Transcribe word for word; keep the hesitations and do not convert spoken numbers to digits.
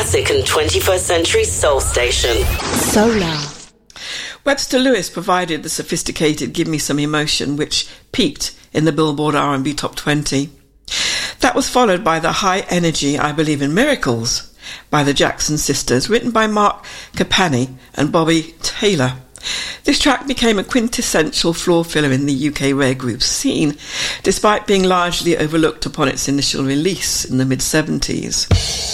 classic and twenty-first century soul station. Solar. Webster Lewis provided the sophisticated Give Me Some Emotion, which peaked in the Billboard R and B Top twenty. That was followed by the high energy I Believe in Miracles by the Jackson Sisters, written by Mark Capani and Bobby Taylor. This track became a quintessential floor filler in the U K rare group scene, despite being largely overlooked upon its initial release in the mid-seventies.